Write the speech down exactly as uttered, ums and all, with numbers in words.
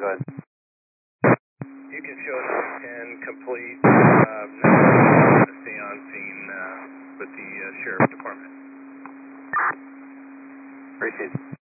go ahead. You can show us and complete, uh, to stay on scene, uh, with the uh, Sheriff's Department. Appreciate it.